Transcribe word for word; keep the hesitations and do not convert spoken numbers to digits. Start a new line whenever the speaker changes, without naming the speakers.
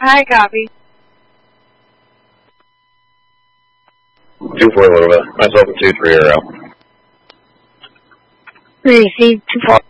Hi, copy.
Two four a little bit. Myself at two three are out.
Receive two four.